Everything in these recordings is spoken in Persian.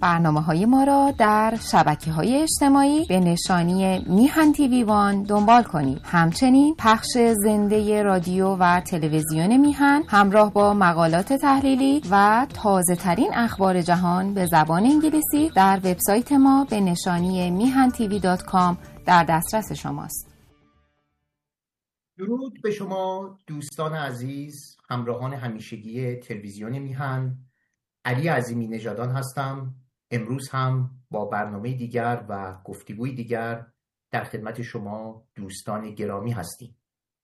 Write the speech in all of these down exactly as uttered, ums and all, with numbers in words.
برنامه‌های ما را در شبکه‌های اجتماعی به نشانی میهن تیوی وان دنبال کنید. همچنین پخش زنده رادیو و تلویزیون میهن همراه با مقالات تحلیلی و تازه‌ترین اخبار جهان به زبان انگلیسی در وبسایت ما به نشانی میهن تیوی دات کام در دسترس شماست. درود به شما دوستان عزیز، همراهان همیشگی تلویزیون میهن. علی عظیمی نژادان هستم. امروز هم با برنامه دیگر و گفتگوی دیگر در خدمت شما دوستان گرامی هستیم.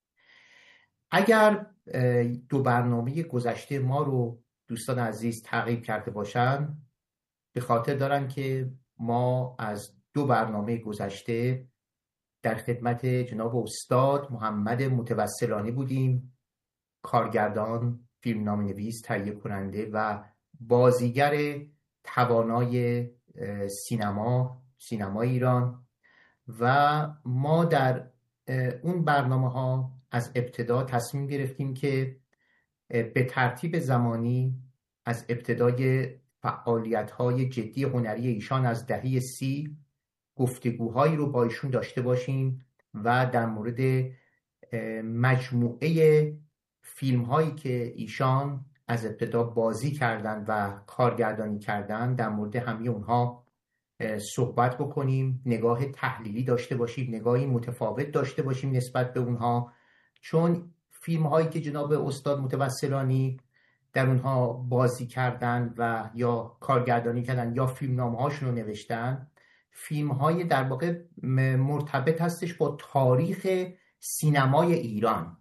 اگر دو برنامه گذشته ما رو دوستان عزیز تعقیب کرده باشن، به خاطر دارن که ما از دو برنامه گذشته در خدمت جناب استاد محمد متوسلانی بودیم، کارگردان، فیلمنامه‌نویس، تهیه کننده و بازیگر توانای سینما سینما ایران. و ما در اون برنامه ها از ابتدا تصمیم گرفتیم که به ترتیب زمانی از ابتدای فعالیت های جدی هنری ایشان از دهه سی گفتگوهایی رو با ایشون داشته باشیم و در مورد مجموعه فیلم هایی که ایشان از ابتدا بازی کردن و کارگردانی کردن در مورد همه اونها صحبت بکنیم، نگاه تحلیلی داشته باشیم، نگاهی متفاوت داشته باشیم نسبت به اونها، چون فیلم هایی که جناب استاد متوسلانی در اونها بازی کردن و یا کارگردانی کردن یا فیلمنامه هاشون رو نوشتن، فیلم های در واقع مرتبط هستش با تاریخ سینمای ایران.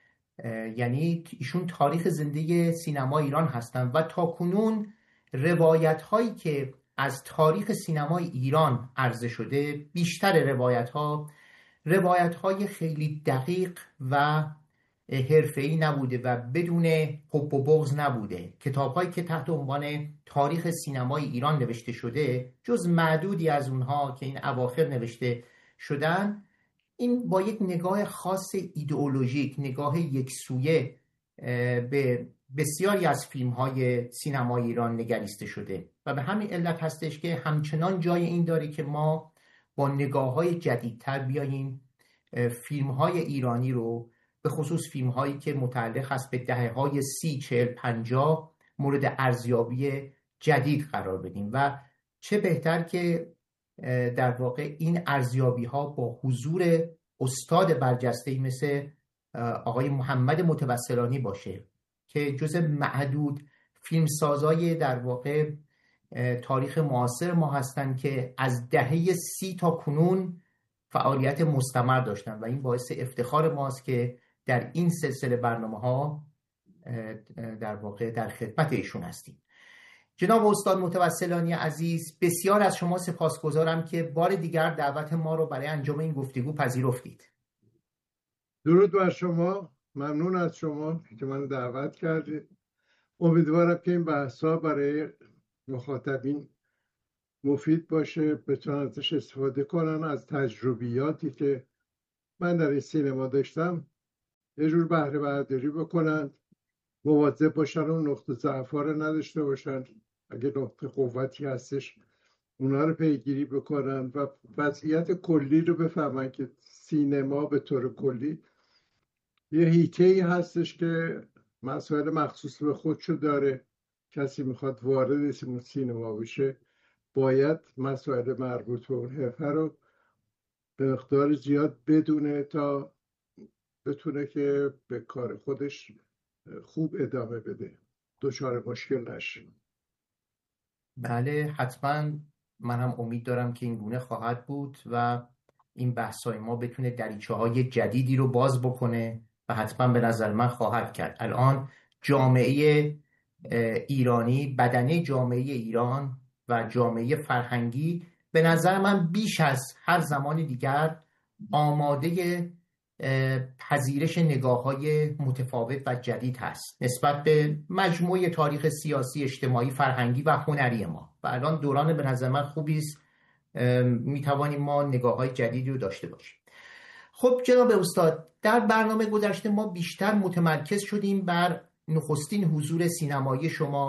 یعنی ایشون تاریخ زنده سینما ایران هستن و تا کنون روایت هایی که از تاریخ سینمای ایران عرضه شده، بیشتر روایت ها روایت های خیلی دقیق و حرفه‌ای نبوده و بدون حب و بغض نبوده. کتاب هایی که تحت عنوان تاریخ سینمای ایران نوشته شده، جز معدودی از اونها که این اواخر نوشته شدن، این با یک نگاه خاص ایدئولوژیک، نگاه یکسویه به بسیاری از فیلم‌های سینمای ایران نگریسته شده و به همین علت هستش که همچنان جای این داره که ما با نگاه‌های جدیدتر بیاییم فیلم‌های ایرانی رو، به خصوص فیلم‌هایی که متعلق است به دهه‌های سی، چهل، پنجاه مورد ارزیابی جدید قرار بدیم. و چه بهتر که در واقع این ارزیابی ها با حضور استاد برجسته‌ای مثل آقای محمد متوسلانی باشه که جزء معدود فیلمسازای در واقع تاریخ معاصر ما هستن که از دهه سی تا کنون فعالیت مستمر داشتن و این باعث افتخار ماست که در این سلسله برنامه ها در واقع در خدمت ایشون هستیم. جناب استاد متوسلانی عزیز، بسیار از شما سپاسگزارم که بار دیگر دعوت ما رو برای انجام این گفتگو پذیرفتید. درود بر شما، ممنون از شما که من دعوت کردید. امیدوارم که این بحث‌ها برای مخاطبین مفید باشه، بتونن ازش استفاده کنن، از تجربیاتی که من در این سینما داشتم یه جور بهره برداری بکنن، مواظب باشن و نقطه ضعف‌ها رو نداشته باشن، اگه نقطه قوتی هستش اونا رو پیگیری بکنن و وضعیت کلی رو بفهمن که سینما به طور کلی یه حیطه‌ای هستش که مسائل مخصوص به خودشو داره. کسی میخواد وارد سینما بشه باید مسائل مربوط به اون حرفه رو به مقدار زیاد بدونه تا بتونه که به کار خودش خوب ادامه بده، دچار مشکل نشه. بله حتما، منم امید دارم که این گونه خواهد بود و این بحثای ما بتونه دریچه های جدیدی رو باز بکنه و حتما به نظر من خواهد کرد. الان جامعه ایرانی، بدنه جامعه ایران و جامعه فرهنگی به نظر من بیش از هر زمان دیگر آماده پذیرش نگاه‌های متفاوت و جدید هست نسبت به مجموعه تاریخ سیاسی، اجتماعی، فرهنگی و هنری ما و الان دوران به نظر من خوبی است، میتوانیم ما نگاه‌های جدیدی رو داشته باشیم. خب جناب استاد، در برنامه گذشته ما بیشتر متمرکز شدیم بر نخستین حضور سینمایی شما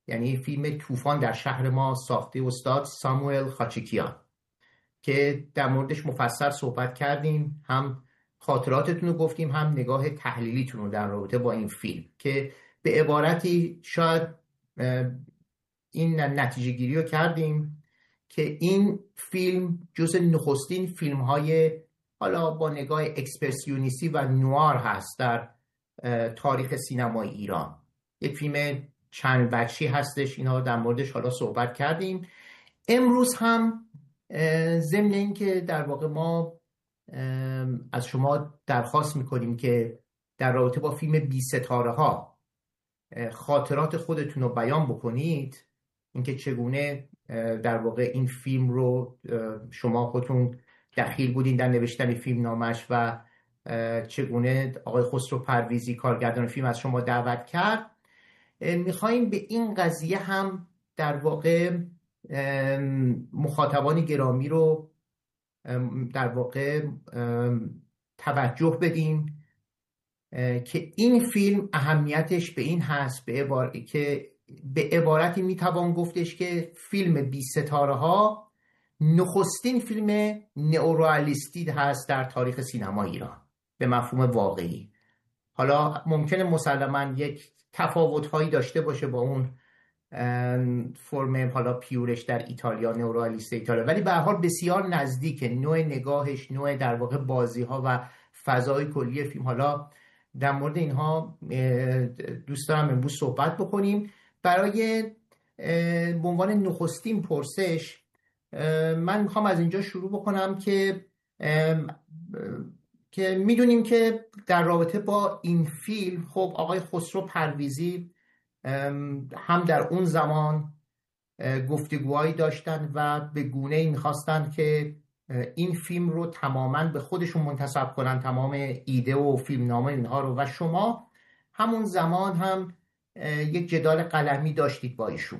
یعنی فیلم طوفان در شهر ما ساخته استاد ساموئل خاچیکیان که در موردش مفصل صحبت کردیم، هم خاطراتتون رو گفتیم هم نگاه تحلیلیتون رو در رابطه با این فیلم، که به عبارتی شاید این نتیجه گیری رو کردیم که این فیلم جز نخستین فیلم های حالا با نگاه اکسپرسیونیستی و نوار هست در تاریخ سینمای ایران. یک فیلم چند بخشی هستش، اینا در موردش حالا صحبت کردیم. امروز هم ضمن این که در واقع ما از شما درخواست میکنیم که در رابطه با فیلم بی ستاره ها خاطرات خودتون رو بیان بکنید، اینکه چگونه در واقع این فیلم رو شما خودتون دخیل بودین در نوشتن فیلم نامش و چگونه آقای خسرو پرویزی کارگردان فیلم از شما دعوت کرد. میخواییم به این قضیه هم در واقع مخاطبان گرامی رو در واقع توجه بدیم که این فیلم اهمیتش به این هست به عبارت که به عبارتی میتوان گفتش که فیلم بی ستاره ها نخستین فیلم نئورئالیستی هست در تاریخ سینما ایران به مفهوم واقعی. حالا ممکنه مسلماً یک تفاوت‌هایی داشته باشه با اون فرم حالا پیورش در ایتالیا، نئورئالیست ایتالیا، ولی به هر حال بسیار نزدیک نوع نگاهش، نوع در واقع بازی‌ها و فضای کلی فیلم. حالا در مورد اینها دوست دارم امروز صحبت بکنیم. برای به عنوان نخستین پرسش من میخوام از اینجا شروع بکنم که که میدونیم که در رابطه با این فیلم خب آقای خسرو پرویزی هم در اون زمان گفتگوهایی داشتن و به گونه‌ای میخواستن که این فیلم رو تماماً به خودشون منتسب کنن، تمام ایده و فیلمنامه اینها رو، و شما همون زمان هم یک جدال قلمی داشتید با ایشون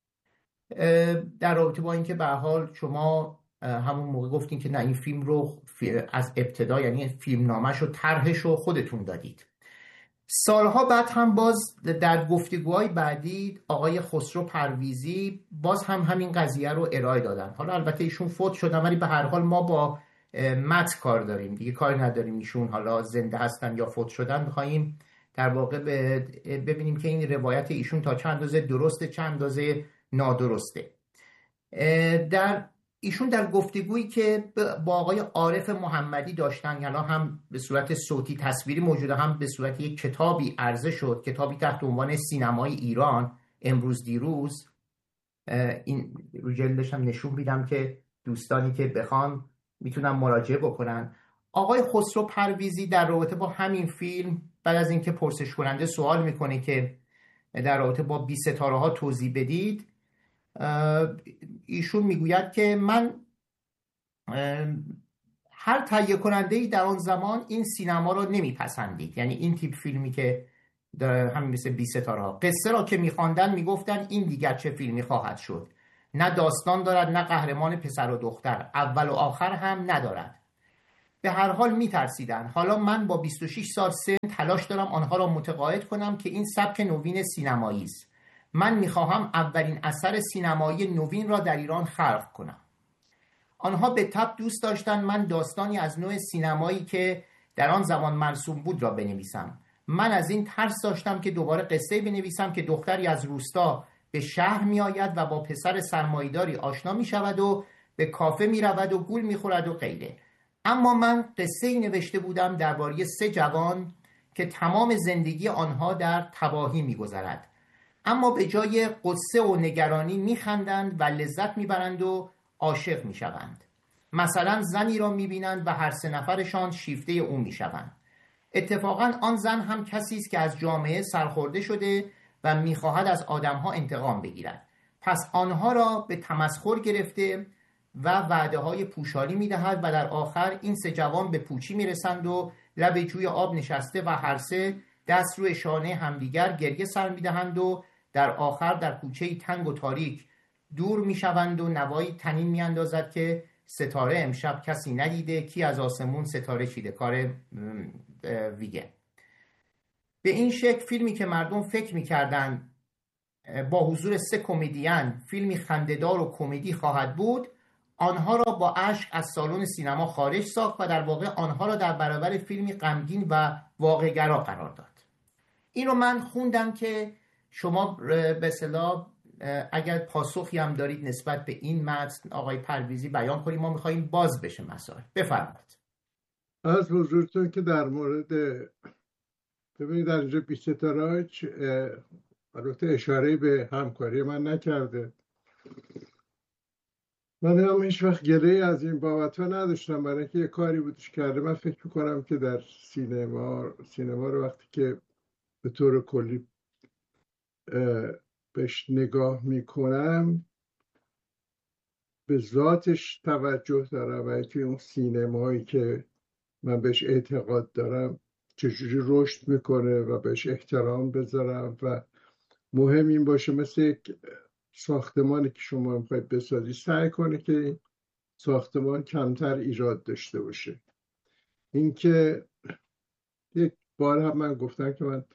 در رابطه با اینکه به هر حال شما همون موقع گفتین که نه این فیلم رو از ابتدا، یعنی فیلمنامه‌ش و طرحش رو خودتون دادید. سالها بعد هم باز در گفتگوهای بعدی آقای خسرو پرویزی باز هم همین قضیه رو ارائه دادن. حالا البته ایشون فوت شدن ولی به هر حال ما با متن کار داریم دیگه، کاری نداریم ایشون حالا زنده هستن یا فوت شدن. می‌خوایم در واقع ببینیم که این روایت ایشون تا چند اندازه درسته، چند اندازه نادرسته. در ایشون در گفتگویی که با آقای عارف محمدی داشتن، یعنی هم به صورت صوتی تصویری موجوده، هم به صورت یک کتابی عرضه شد، کتابی تحت عنوان سینمای ایران امروز دیروز. این رو جلدش هم نشون میدم که دوستانی که بخوان میتونن مراجعه بکنن. آقای خسرو پرویزی در رابطه با همین فیلم بعد از اینکه پرسش کننده سوال میکنه که در رابطه با بی ستاره ها توضیح بدید، ایشون میگوید که من هر تهیه کننده‌ای در آن زمان این سینما را نمیپسندید، یعنی این تیپ فیلمی که همین مثل بی ستاره ها، قصه را که میخواندن میگفتن این دیگر چه فیلمی خواهد شد، نه داستان دارد نه قهرمان پسر و دختر، اول و آخر هم ندارد. به هر حال میترسیدن. حالا من با بیست و شش سال سن تلاش دارم آنها را متقاعد کنم که این سبک نوین سینمایی است. من میخواهم اولین اثر سینمایی نوین را در ایران خلق کنم. آنها به تبع دوست داشتن من داستانی از نوع سینمایی که در آن زمان مرسوم بود را بنویسم. من از این ترس داشتم که دوباره قصه بنویسم که دختری از روستا به شهر می آید و با پسر سرمایه‌داری آشنا می شود و به کافه می رود و گول می خورد و غیره. اما من قصه‌ای نوشته بودم درباره سه جوان که تمام زندگی آنها در تباهی می گذرد، اما به جای قصه و نگرانی می خندند و لذت می برند و عاشق می شوند. مثلا زنی را می بینند و هر سه نفرشان شیفته او می شوند. اتفاقا آن زن هم کسی است که از جامعه سرخورده شده و می خواهد از آدمها انتقام بگیرد. پس آنها را به تمسخر گرفته و وعده های پوشالی می دهد و در آخر این سه جوان به پوچی می رسند و لب جوی آب نشسته و هر سه دست روی شانه همدیگر گریه سر می دهند و در آخر در کوچه‌ای تنگ و تاریک دور می شوند و نوایی تنین می اندازد که ستاره امشب کسی ندیده، کی از آسمون ستاره چیده. کار ویگه. به این شکل فیلمی که مردم فکر می کردن با حضور سه کمدین فیلمی خنده‌دار و کمدی خواهد بود، آنها را با اشک از سالن سینما خارج ساخت و در واقع آنها را در برابر فیلمی غمگین و واقع‌گرا قرار داد. این رو من خوندم که شما به اصطلاح اگر پاسخی هم دارید نسبت به این متن آقای پرویزی بیان کنید، ما می‌خوایم باز بشه مسائل. بفرمایید. از حضورتون که در مورد ببینید در اینجا بی‌ستراج البته اشاره به همکاری من نکرده. من هم هیچ وقت گله از این بابت ها نداشتم، برای اینکه یه کاری بودش کرده. من فکر میکنم که در سینما سینما رو وقتی که به طور کلی بهش نگاه میکنم به ذاتش توجه دارم و توی اون سینمایی که من بهش اعتقاد دارم چجوری رشد میکنه و بهش احترام بذارم و مهم این باشه مثل یک ساختمانی که شما میخواید بسازی سعی کنه که این ساختمان کمتر ایراد داشته باشه. اینکه یک بار هم من گفتم که من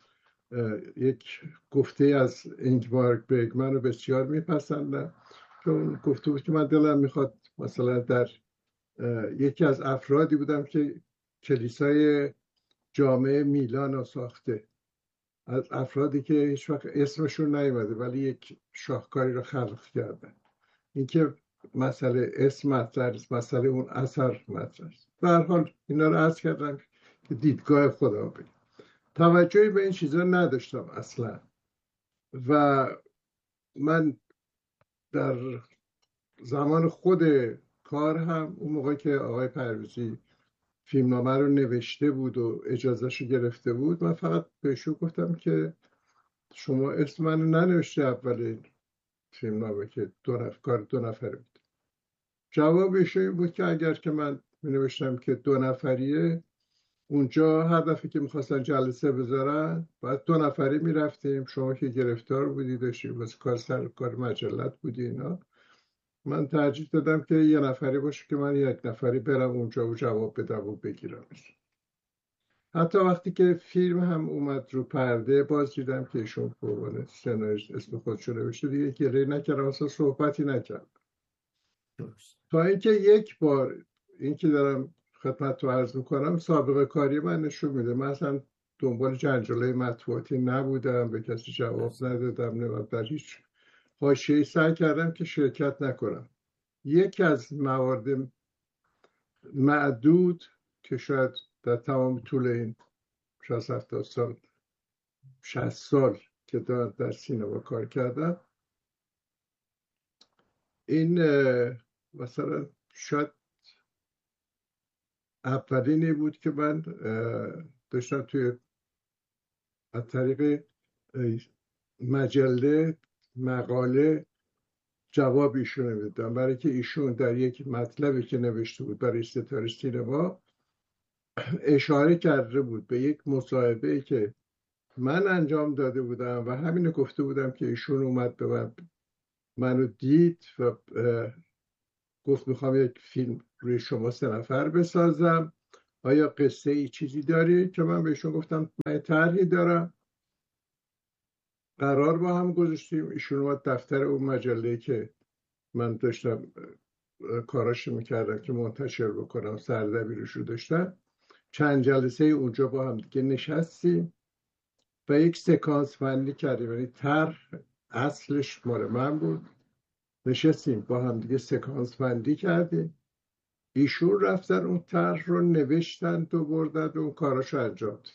یک گفته از اینگمار برگمن رو بسیار میپسندم، چون گفته بود که من دلم میخواد مثلا در یکی از افرادی بودم که کلیسای جامع میلان رو ساخته، از افرادی که هیچ وقت اسمشون نیومده ولی یک شاهکاری رو خلق کردن. اینکه مسئله اسم مطرح است، مسئله اون اثر مطرح است. به هر حال اینا رو عرض کردم که دیدگاه خدا بگیم. توجهی به این چیزا نداشتم اصلا و من در زمان خود کار هم اون موقع که آقای پرویزی فیلمنامه رو نوشته بود و اجازهشو گرفته بود، من فقط بهشون گفتم که شما اسم منو ننوشته اولین فیلمنامه که دو نفر کار دو نفره بود. جوابش این بود که اگر که من می نوشتم که دو نفریه، اونجا هر دفعه که میخواستن جلسه بذارن باید دو نفری میرفتیم، شما که گرفتار بودی داشتی واسه کار سر کار مجلت بودی اینا، من ترجیح دادم که یه نفری باشه که من یک نفری برم اونجا و جواب بدم و بگیرمش. حتی وقتی که فیلم هم اومد رو پرده باز دیدم که ایشون قربان سناریست اسم خودشو نوشته، دیگه گریه نکردم اصلا صحبتی نکردم. تا اینکه یک بار این که دارم خدمت رو عرض میکنم سابقه کاری من نشون میده، من اصلا دنبال جنجاله مطبوعاتی نبودم، به کسی جواب ندادم، نمیم در هیچ حاشیه‌ای سعی کردم که شرکت نکنم. یکی از موارد معدود که شاید در تمام طول این شصت هفتاد سال شصت سال که در, در سینما کار کردم، این مثلا شاید اولینی بود که من داشتم توی از طریق مجله مقاله جواب ایشون میدادم، برای که ایشون در یک مطلبی که نوشته بود برای ستاره سینما اشاره کرده بود به یک مصاحبه که من انجام داده بودم و همینو گفته بودم که ایشون اومد به من منو دید و گفت میخوام یک فیلم روی شما سه نفر بسازم، آیا قصه ای چیزی داری؟ که من بهشون گفتم من طرحی دارم. قرار با هم گذاشتیم، ایشون اومد دفتر اون مجله که من داشتم کاراشو میکردم که منتشر بکنم سردبیرش رو داشتم، چند جلسه اونجا با هم دیگه نشستیم و یک سکانس فنی کردیم، یعنی طرح اصلش مال من بود، نشستیم با هم دیگه سکانس بندی کردیم، ایشون رفتن اون طرح رو نوشتن و بردن و اون کاراشو انجام دادن.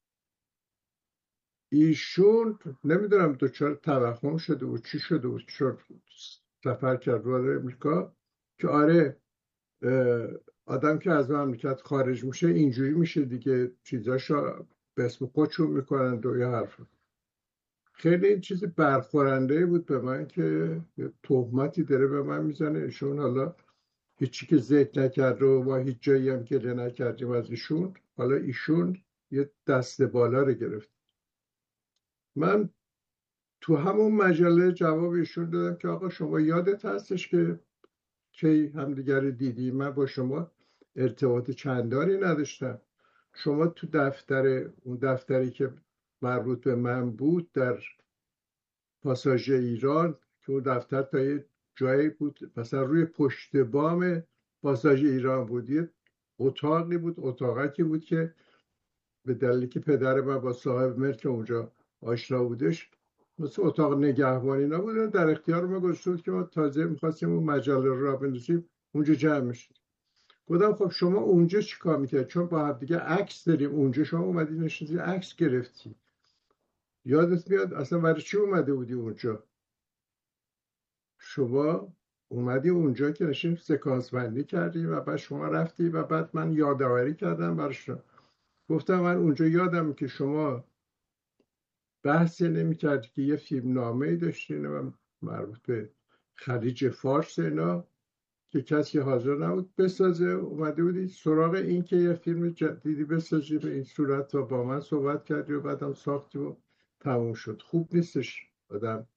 ایشون نمیدونم دوچار توهم شده بود چی شده بود، چون سفر کرد وارد امریکا که آره آدم که از مملکت خارج میشه اینجوری میشه دیگه، چیزاشو به اسم خودشون میکنن و یه حرف. خیلی این چیز برخورنده بود به من که تهمتی داره به من میزنه ایشون، حالا هیچی که ذکر نکرد و ما هیچ جایی هم گله نکردیم از ایشون، حالا ایشون یه دست بالا رو گرفت. من تو همون مجله جواب ایشون دادم که آقا شما یادت هستش که کی همدیگر دیدی، من با شما ارتباط چندانی نداشتم، شما تو دفتر اون دفتری که مربوط به من بود در پاساژ ایران که اون دفتر تا یه جایی بود، مثلا روی پشت بام پاساژ ایران بود، یه اتاقی بود، اتاقکی بود که به دلیلی که پدر من با صاحب ملک اونجا آشنا بودش، مثل اتاق نگهبانی نبود، در اختیار ما گذاشته بود که ما تازه میخواستیم اون مجله رو را بندازیم اونجا جمع میشد. گفتم خب شما اونجا چیکار میکرد؟ چون با هم دیگه عکس داریم اونجا، شما اومدی نشستی عکس گرفتی، یادت میاد اصلا برای چی اومده بودی اونجا؟ شما اومدی اونجا که نشیم سکانس بندی کردی و بعد شما رفتی و بعد من یادآوری کردم براش. گفتم من اونجا یادم که شما بحثی نمی‌کردی که یه فیلم نامه‌ای داشتین و مربوط به خلیج فارس اینا که کسی حاضر نبود بسازه، اومده بودی سراغ این که یه فیلم جدیدی بسازی به این صورت و با من صحبت کردی و بعدم ساختی و تموم شد. خوب نیستش آدم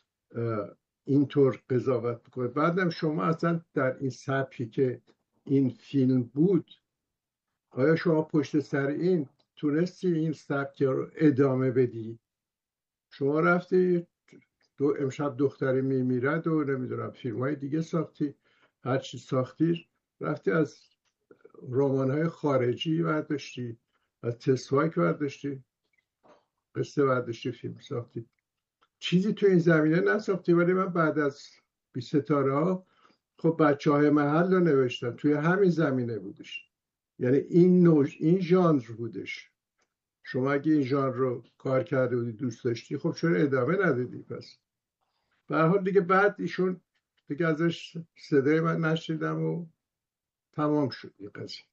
اینطور قضاوت بکنه. بعدم شما اصلا در این سبکی که این فیلم بود، آیا شما پشت سر این تونستی این سبک رو ادامه بدی؟ شما رفتی دو امشب دختری میمیرد و نمیدونم فیلم های دیگه ساختی، هرچی ساختی رفتی از رمان های خارجی برداشتی، از تسوایک برداشتی، قصه برداشتی، فیلم ساختی، چیزی تو این زمینه نساختی. ولی من بعد از بی ستاره ها خب بچه های محل رو نوشتم، توی همین زمینه بودش، یعنی این نوع این ژانر بودش. شما اگه این ژانر رو کار کرده بودی دوست داشتی، خب چرا ادامه ندادی؟ پس به هر حال دیگه بعد ایشون دیگه ازش صدای من نشیدم و تمام شد این قضیه.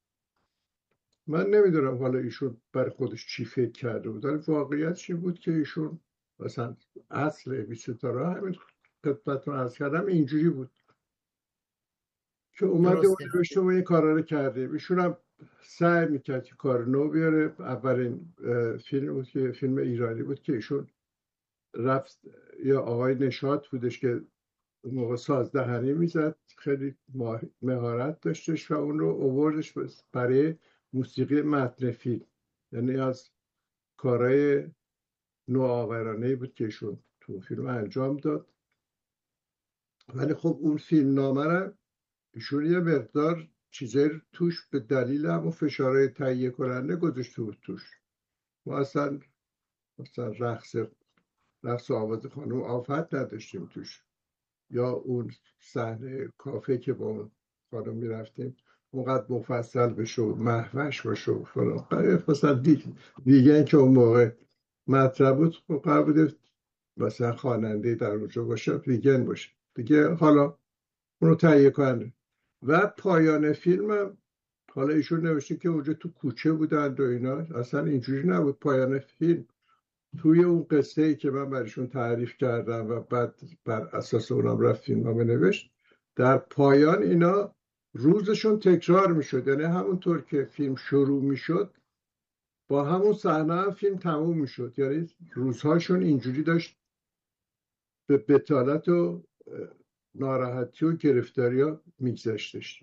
من نمیدونم حالا ایشون برای خودش چی فکر کرده بود، ولی واقعیت چی بود که ایشون مثلا اصل بی ستاره همین خدمتتون عرض کردم اینجوری بود که اومده و نوشته و این کارا رو کرده. ایشون هم سعی میکرد که کار نو بیاره. اولین فیلم بود که فیلم ایرانی بود که ایشون رفت، یا آقای نشاط بودش که اون موقع سازدهنی میزد، خیلی مهارت داشتش و اون رو آوردش برای موسیقی متن فیلم. یعنی از کارهای نوآورانه بود که ایشون تو فیلم انجام داد. ولی خب اون فیلم نامه رو ایشون یه مقدار چیزای توش به دلیل همون فشارهای تهیه کننده گذاشته بود توش. ما اصلا مثلا رقص رقص آواز خانم آفت نداشتیم توش، یا اون صحنه کافه که با اون خانم میرفتیم اونقدر مفصل بشه و محوش باشه و فلان. مثلا دیگه که اون موقع مطرح بود قرار بوده مثلا خواننده در اونجا باشه، ویگن باشه دیگه، حالا اونو تهیه کنه. و پایان فیلم حالا ایشون نوشته که اونجا تو کوچه بودند و اینا، اصلا اینجوری نبود. پایان فیلم توی اون قصه ای که من برایشون تعریف کردم و بعد بر اساس اونم رفت فیلمنامه نوشت، در پایان اینا روزشون تکرار میشد، یعنی همونطور که فیلم شروع میشد با همون صحنه هم فیلم تموم میشد، یعنی روزهاشون اینجوری داشت به بتالت و ناراحتی و گرفتاری ها میگذشتش.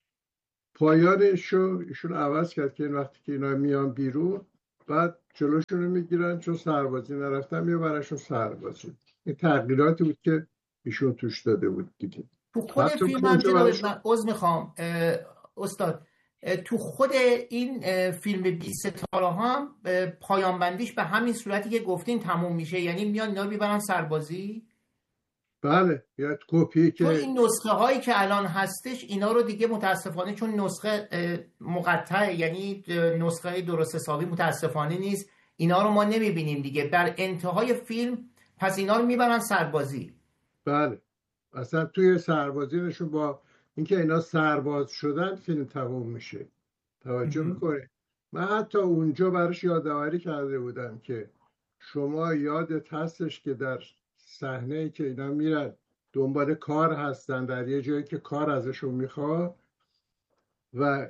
پایانشو ایشون عوض کرد که این وقتی که اینا میان بیرون بعد جلوشون رو میگیرن، چون سربازی نرفتن میبرنشون سربازی. این تغییراتی بود که ایشون توش داده بود دیگه. تو خود فیلم هم جناب من عذر میخوام استاد، تو خود این فیلم بی ستاره هم پایان بندیش به همین صورتی که گفتین تموم میشه، یعنی میان اینا رو میبرن سربازی. بله، یا کپی که تو این نسخه هایی که الان هستش اینا رو دیگه متاسفانه چون نسخه مقطع، یعنی نسخه درست حسابی متاسفانه نیست، اینا رو ما نمیبینیم دیگه. در انتهای فیلم پس اینا رو میبرن سربازی. بله، اصلا توی سربازی نشون با اینکه اینا سرباز شدن فیلم تموم میشه. توجه میکنه. من حتی اونجا براش یادآوری کرده بودم که شما یادت هستش که در صحنه‌ای که اینا میرن دنبال کار هستن در یه جایی که کار ازشون میخواد و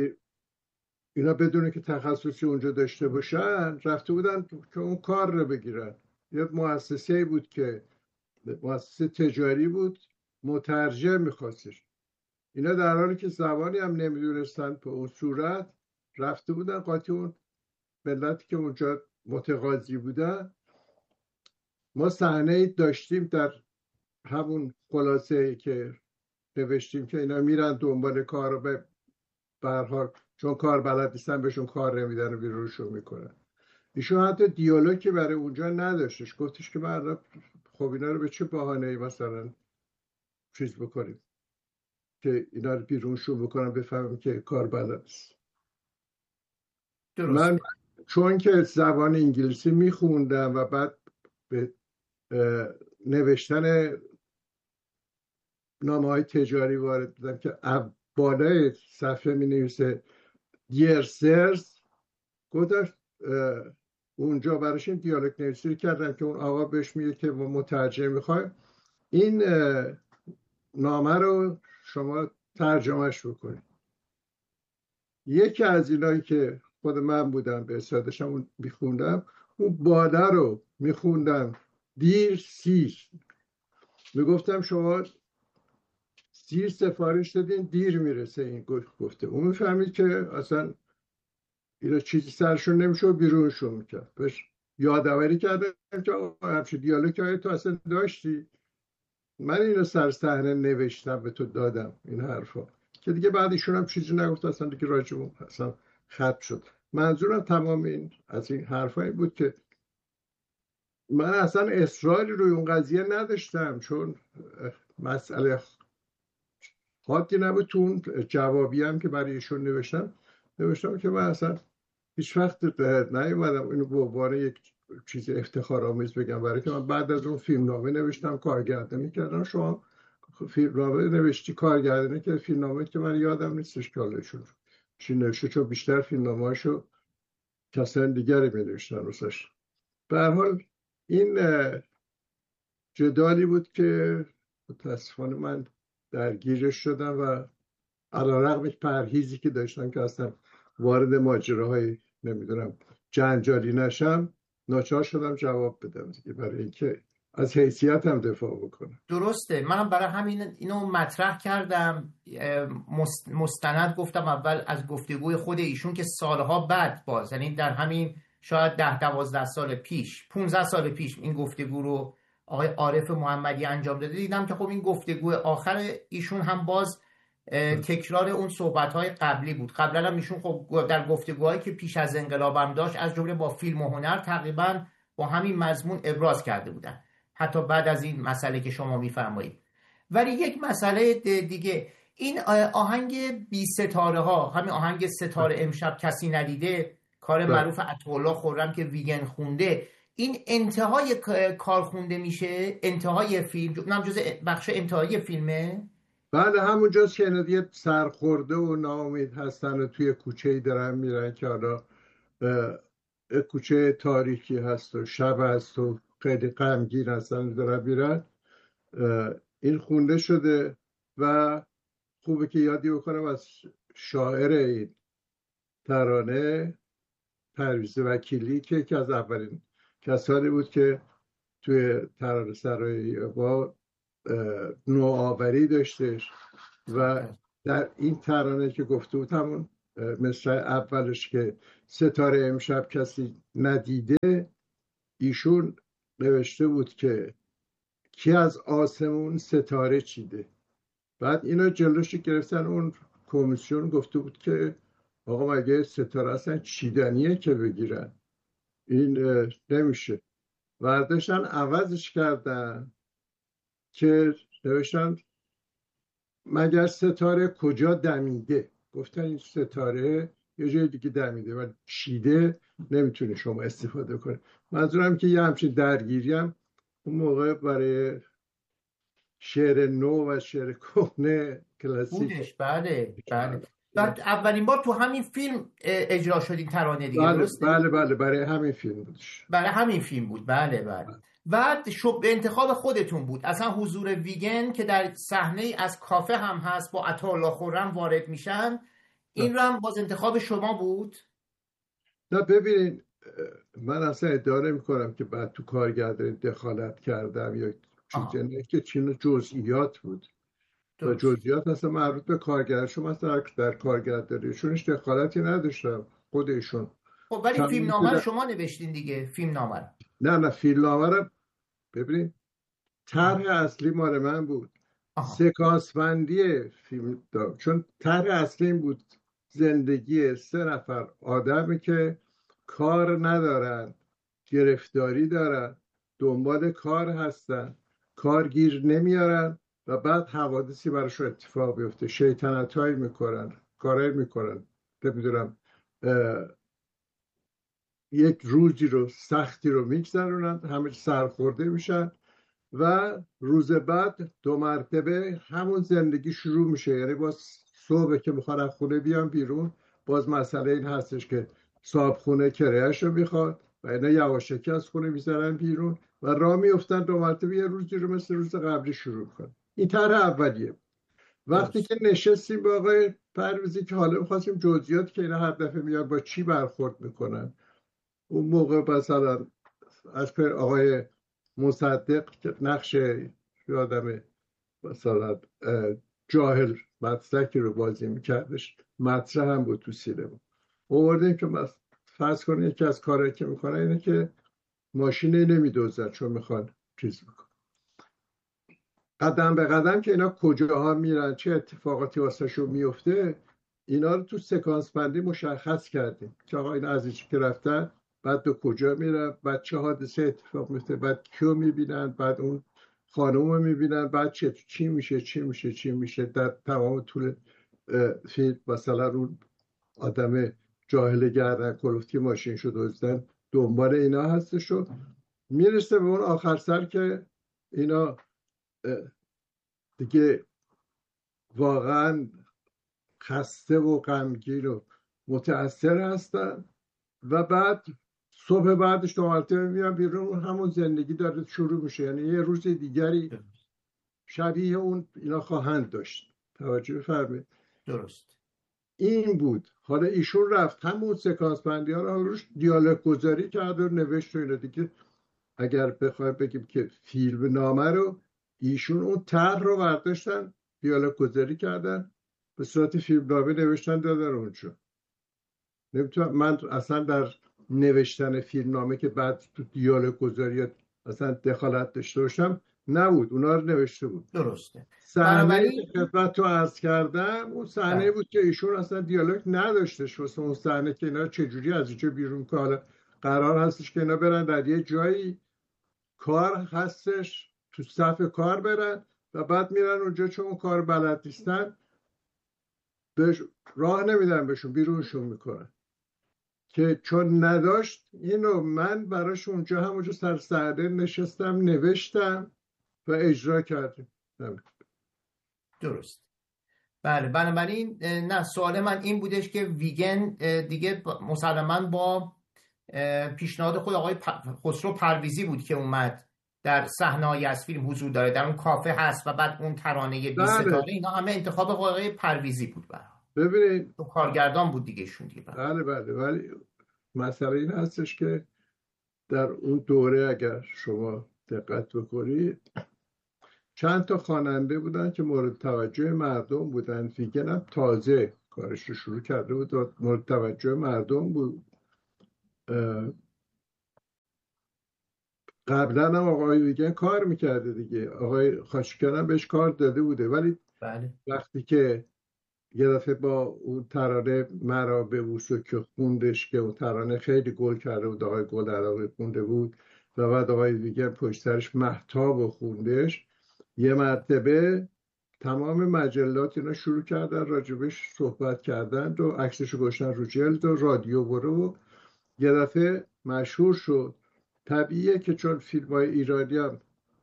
اینا بدونه که تخصصی اونجا داشته باشن رفته بودن که اون کار رو بگیرن. یه مؤسسه‌ای بود که مؤسسه تجاری بود، مترجم میخواستش. اینا در حالی که زبانی هم نمیدونستن به اون صورت رفته بودن قاطی اون ملتی که اونجا متقاضی بودن ما صحنه داشتیم در همون خلاصه که نوشتیم که اینا میرن دنبال کار رو، به هر حال چون کار بلد نیستن بهشون کار نمیدن و بیرونشون میکنن. ایشون حتی دیالوگی برای اونجا نداشتش، گفتش که من خب اینا رو به چه بهانه‌ای مثلا چیز بکنیم که اینا رو بیرونشون بکنم بفهمم که کار بلد است. من چون که زبان انگلیسی میخوندم و بعد به نوشتن نامه های تجاری وارد بودم که بالای صفحه می نویسه Dear Sirs، گفتم اونجا براش این دیالوگ نویسی کردم که اون آقا بهش میگه که ما مترجم میخوایم این نامه رو شما ترجمهش بکنید. یکی از اینایی که خود من بودم به استادشم اون میخوندم، اون بالا رو میخوندم دیر سیر، میگفتم شما سیر سفارش دادین دیر میرسه این گفته. اون میفهمید که اصلا اینا چیزی سرشون نمیشه و بیرونشون میکرد. بهش یادآوری کردم که همچه دیالوگی های تو اصلا داشتی، من اینو سر صحنه نوشتم به تو دادم این حرفا، که دیگه بعد ایشون هم چیزی نگفت اصلا دیگه راجبون اصلا ختم شد. منظورم تمام این از این حرفایی بود که من اصلا اصراری روی اون قضیه نداشتم، چون مسئله خاطی نبود. تو اون جوابی هم که برای ایشون نوشتم نوشتم که من اصلا هیچ وقت نیومدم اینو به عنوان یک چیز افتخارآمیز بگم، برای که من بعد از اون فیلمنامه نوشتم کارگردانی کردم. شما فیلمنامه نوشتی کارگردانی که فیلمنامه که من یادم نیستش که حالشون چی نوشته، چون بیشتر فیلمنامه‌اشو کسان دیگری می‌نوشتن واسش. به هر حال این جدالی بود که متاسفانه من درگیرش شدم و علیرغم پرهیزی که داشتم که اصلا وارد ماجراهای نمیدونم جنجالی نشم، ناچار شدم جواب بدم دیگه، برای اینکه از حیثیتم دفاع بکنم. درسته، منم برای همین اینو مطرح کردم. مستند گفتم اول از گفتگوی خود ایشون که سالها بعد، باز یعنی در همین شاید ده دوازده سال پیش، پونزده سال پیش این گفتگو رو آقای عارف محمدی انجام داده، دیدم که خب این گفتگو آخر ایشون هم باز تکرار اون صحبت‌های قبلی بود. قبلا هم ایشون خب در گفتگوهایی که پیش از انقلاب هم داشت، از جمله با فیلم و هنر، تقریبا با همین مضمون ابراز کرده بودن، حتی بعد از این مسئله که شما میفرمایید. ولی یک مسئله دیگه، این آهنگ بی ستاره ها، همین آهنگ ستاره امشب کسی ندیده، کار معروف عطاالله خرم که ویگن خونده، این انتهای کار خونده میشه، انتهای فیلم، اونم جز بخش انتهایی فیلمه. بله همونجاست که دیگه سرخورده و ناامید هستن و توی کوچه‌ای دارن میرن که حالا کوچه تاریکی هست و شب هست و خیلی غمگین هستن دارن میرن. این خونده شده و خوبه که یادی بکنم از شاعر این ترانه پرویز وکیلی که یکی از اولین کسانی بود که توی ترانه سرایی با نوآوری داشتش و در این ترانه که گفته بود همون مصرع اولش که ستاره امشب کسی ندیده، ایشون نوشته بود که کی از آسمون ستاره چیده. بعد اینا جلوش گرفتن، اون کمیسیون گفته بود که آقا مگه ستاره اصلا چیدنیه که بگیرن، این نمیشه. برداشتن عوضش کردن که نوشتن مگر ستاره کجا دمیده. گفتن این ستاره یه جای دیگه دمیده و چیده نمیتونه شما استفاده کنه. منظورم که یه همچین درگیری هم اون موقع برای شعر نو و شعر کهنه کلاسیک بودش. بله بله. بعد اولین بار تو همین فیلم اجرا شد این ترانه دیگه، بله درسته؟ بله بله برای همین فیلم بودش. برای همین فیلم بود. بله بله. بعد شب انتخاب خودتون بود. اصلا حضور ویگن که در صحنه از کافه هم هست با عطاالله خرم وارد میشن، این رو هم باز انتخاب شما بود؟ نه ببینید، من اصلا ادعا نمی کنم که بعد تو کارگردانی دخالت کردم یا چیزی، نه که چین جزئیات بود و جزئیات اصلا مربوط به کارگردان. شما اصلا در کارگردانیشونش دخالتی نداشتم خودشون. خب ولی فیلم نامه رو شما نوشتین دیگه، فیلم نامه. نه نه فیلم نامه رو ببینید طرح اصلی مال من بود، آها. سکانس بندی فیلم دار. چون طرح اصلی این بود زندگی سه نفر آدمی که کار ندارن، گرفتاری دارن، دنبال کار هستن، کار گیر نمیارن و بعد حوادثی براشون اتفاق بیفته، شیطنت هایی میکنن، کارهایی میکنن، نمیدونم یک روزی رو سختی رو میگذرونن، همه سرخورده میشن و روز بعد دو مرتبه همون زندگی شروع میشه. یعنی باز صبح که میخوان از خونه بیان بیرون، باز مسئله این هستش که صاحب خونه کرایه‌اش رو میخواد و اینا یواشکی از خونه میذارن بیرون و راه میفتن، دو مرتبه یه روزی رو مثل روز قبلی شروع کنن. این طرح اولیه. وقتی درست. که نشستیم با آقای پرویزی که حالا میخواستیم جزئیات که اینا هر دفعه میاد با چی برخورد میکنن، اون موقع مثلا از پر آقای مصدق که نقش یادم مثلا جاهل مدرکی رو بازی میکردش، مطرح هم بود تو سینما. آوردیم که فرض کنید یکی از کارهایی که میکنه اینه که ماشینه نمیدوزن چون میخوان چیز میکنن. قدم به قدم که اینا کجاها میرن، چه اتفاقاتی واسهشون میفته، اینا رو تو سکانس بندی مشخص کردیم که آقا اینا از اینجا که رفتن بعد به کجا میرن، بعد چه حادثه اتفاق میفته، بعد کیو میبینن، بعد اون خانوم رو میبینن، بعد چه چی میشه چی میشه چی میشه در تمام طول فیلم. مثلا اون آدم جاهل گردن کلفتی ماشین شو دزدن دنبال اینا هستش و میرسه به اون آخر سر که اینا دیگه واقعا خسته و غمگین و متأثر هستن و بعد صبح بعدش دو مرتبه میان بیرون، همون زندگی داره شروع میشه. یعنی یه روز دیگری شبیه اون اینا خواهند داشت. توجه فرمایید. درست. این بود. حالا ایشون رفت همون سکانس بندی ها رو روش دیالوگ گذاری کرد و نوشت و اینا دیگه. اگر بخوایم بگیم که فیلم نامه رو ایشون اون طرح رو برداشتن دیالوگ گذاری کردن به صورت فیلم نامه نوشتن دادن اونجا. نمیتونم من اصلا در نوشتن فیلم نامه که بعد تو دیالوگ گذاری اصلا دخالت داشته باشم نبود، اونا رو نوشته بود. درسته. صحنه که خدمت رو عرض کردم اون صحنه بود که ایشون اصلا دیالوگ نداشتش واسه اون صحنه که اینا چجوری از اینجا بیرون که حالا قرار هستش که اینا برن در یه جایی کار هستش، تو صف کار برن و بعد میرن اونجا چون اون کار بلد نیستن بهش راه نمیدن، بهشون بیرونشون میکنن. که چون نداشت اینو من براش اونجا همونجا سر صحنه نشستم نوشتم و اجرا کردیم. درست. بله. بنابراین نه، سوال من این بودش که ویگن دیگه مسلماً با پیشنهاد خود آقای خسرو پرویزی بود که اومد در صحنه‌ای از فیلم حضور داره، در اون کافه هست و بعد اون ترانه بی ستاره، اینا همه انتخاب آقای پرویزی بود. ببینید تو کارگردان بود دیگه شون دیگه. بله بله. ولی مسئله این هستش که در اون دوره اگر شما دقت بکنید چند تا خواننده بودن که مورد توجه مردم بودن. ویگن هم تازه کارش رو شروع کرده بود و مورد توجه مردم بود. قبلا هم آقای ویگن کار میکرده دیگه، آقای خاشقیان هم بهش کار داده بوده. ولی بله. وقتی که یه دفعه با اون ترانه مرا به بوسو که خوندش که اون ترانه خیلی گل کرده بود، آقای گل علاقه خونده بود و بعد آقای ویگن پشت سرش مهتاب و خوندش، یه مرتبه تمام مجلات اینا شروع کردن راجبش صحبت کردن و عکسشو گذاشتن رو جلد و رادیو برو، یه دفعه مشهور شد. طبیعیه که چون فیلم‌های ایرانی هم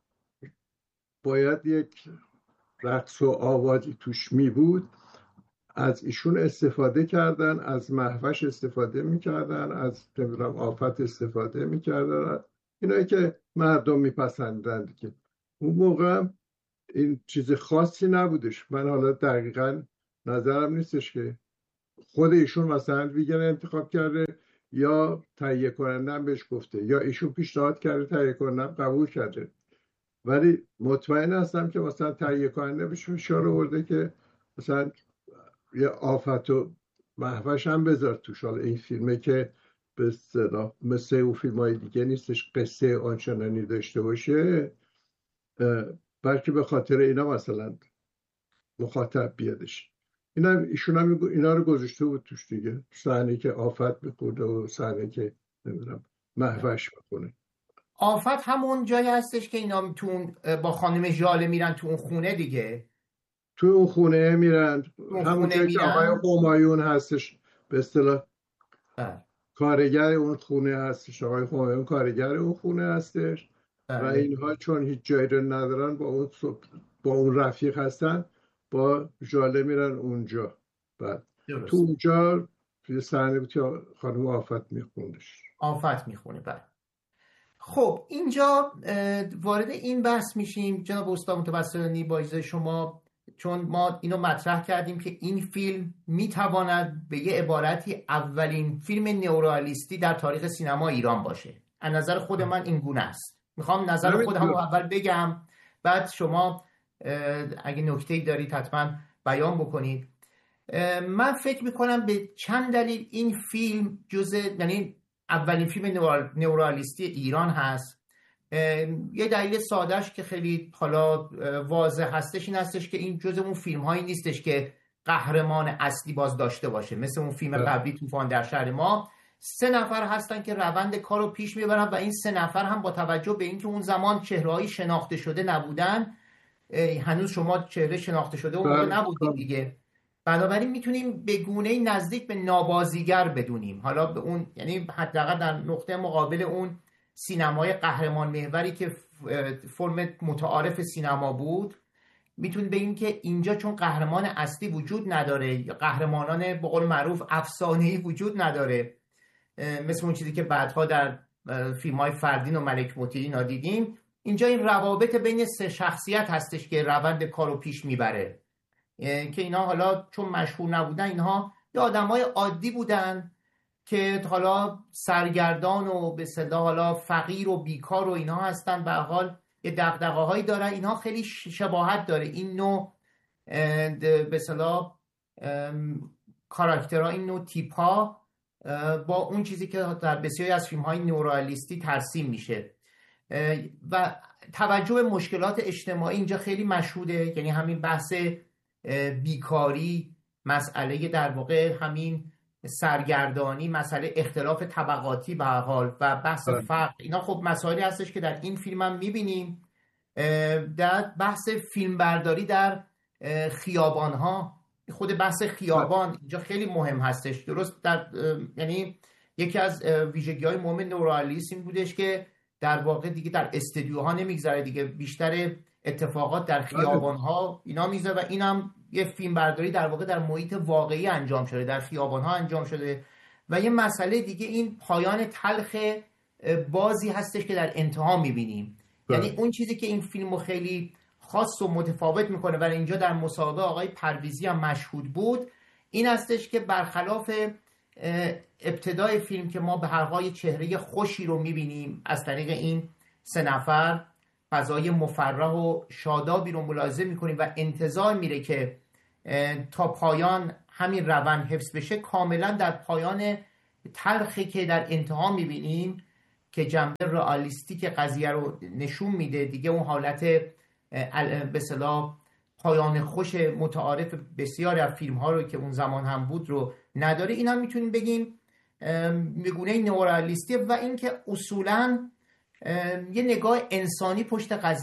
باید یک رقص و آوازی توش می بود، از ایشون استفاده کردن، از مهوش استفاده میکردن، از نمیدونم آفت استفاده میکردن، اینایی که مردم میپسندند. که اون موقع این چیز خاصی نبودش. من حالا دقیقا نظرم نیستش که خود ایشون مثلا ویگن انتخاب کرده یا تهیه کنندم بهش گفته یا ایشون پیشنهاد کرده تهیه کنندم قبول کرده، ولی مطمئن هستم که مثلا تهیه کننده بهش فشار آورده که مثلا یه آفت و مهوش هم بذار توش. حالا این فیلمه که به اصطلاح مثل اون فیلم های دیگه نیستش قصه آنچنانی داشته باشه، بلکه به خاطر اینا مثلا مخاطب بیادش. اینا ایشون هم اینا رو گذاشته بود توش دیگه، صحنه که آفت میخورده و صحنه که نمیدونم مهوش میخونه. آفت همون جایی هستش که اینا تو با خانم ژاله میرن تو اون خونه دیگه، تو اون خونه میرن، همون جایی که آقای میرن. همایون هستش به اصطلاح کارگر اون خونه هستش، آقای همایون کارگر اون خونه هستش و اینها چون هیچ جایی رو ندارن با اون با اون رفیق هستن، با ژاله میرن اونجا. بعد درست. تو اونجا توی صحنه بود که خانم آفت میخوندش آفت میخونه. بعد خب اینجا وارد این بحث میشیم جناب استاد متوسلانی با اجازه شما، چون ما اینو مطرح کردیم که این فیلم میتواند به یه عبارتی اولین فیلم نئورئالیستی در تاریخ سینما ایران باشه. از نظر خود من این گونه است. میخوام نظر خودم رو اول بگم، بعد شما اگه نکته‌ای دارید حتما بیان بکنید. من فکر میکنم به چند دلیل این فیلم جزء، یعنی اولین فیلم نئورئالیستی ایران هست. یه دلیل سادهش که خیلی حالا واضح هستش این هستش که این جزء اون فیلم هایی نیستش که قهرمان اصلی باز داشته باشه، مثل اون فیلم قبلی طوفان در شهر ما. سه نفر هستن که روند کارو پیش میبرن و این سه نفر هم با توجه به اینکه اون زمان چهره‌های شناخته شده نبودن، هنوز شما چهره شناخته شده اون نبودید دیگه، بنابراین میتونیم به گونه‌ای نزدیک به نابازیگر بدونیم. حالا به اون، یعنی حداقل در نقطه مقابل اون سینمای قهرمان محوری که فرم متعارف سینما بود، میتونیم بگیم که اینجا چون قهرمان اصلی وجود نداره، یا قهرمانان به قول معروف افسانه‌ای وجود نداره، مثل اون چیزی که بعدها در فیلم‌های فردین و ملک موتی اینا دیدیم، اینجا این روابط بین سه شخصیت هستش که روند کارو پیش میبره، که اینا حالا چون مشهور نبودن، اینها یه آدمای عادی بودن که حالا سرگردان و به اصطلاح حالا فقیر و بیکار و اینا هستن، به حال یه دغدغه‌هایی دارن. اینها خیلی شباهت داره این نوع به اصطلاح کاراکترها، این نوع تیپ‌ها با اون چیزی که در بسیاری از فیلم‌های نئورئالیستی ترسیم میشه. و توجه به مشکلات اجتماعی اینجا خیلی مشهوده، یعنی همین بحث بیکاری، مسئله در واقع همین سرگردانی، مسئله اختلاف طبقاتی به هر حال و بحث فقر، اینا خب مسائلی هستش که در این فیلم هم میبینیم. در بحث فیلمبرداری در خیابان‌ها، خود بحث خیابان اینجا خیلی مهم هستش. درست در یعنی یکی از ویژگی‌های مهم نئورئالیسم این بودش که در واقع دیگه در استودیوها نمیگذره دیگه، بیشتر اتفاقات در خیابان‌ها اینا میذاره و اینم یه فیلم برداری در واقع در محیط واقعی انجام شده، در خیابان‌ها انجام شده. و یه مسئله دیگه این پایان تلخ بازی هستش که در انتها میبینیم. یعنی اون چیزی که این فیلمو خیلی خاص و متفاوت میکنه و اینجا در مسابقه آقای پرویزی هم مشهود بود، این هستش که برخلاف ابتدای فیلم که ما به هر حال چهره خوشی رو میبینیم از طریق این سه نفر، فضای مفرح و شادابی رو ملاحظه میکنیم و انتظار میره که تا پایان همین روند حفظ بشه. کاملا در پایان تلخی که در انتها میبینیم که جنبه رئالیستیک قضیه رو نشون میده دیگه، اون حالت به اصطلاح پایان خوش متعارف بسیاری از فیلم ها رو که اون زمان هم بود رو نداره. اینا میتونیم بگیم میگونه نئورئالیستی و اینکه اصولا یه نگاه انسانی پشت قضیه